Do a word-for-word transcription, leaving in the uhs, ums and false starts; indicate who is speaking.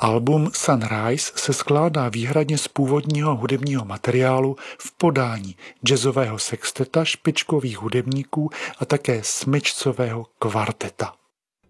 Speaker 1: Album Sunrise se skládá výhradně z původního hudebního materiálu v podání jazzového sexteta špičkových hudebníků a také smyčcového kvarteta.